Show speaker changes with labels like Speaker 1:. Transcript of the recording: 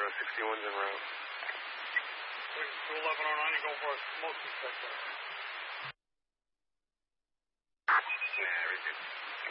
Speaker 1: 61's en route.
Speaker 2: 21109, you go for a smoke detector.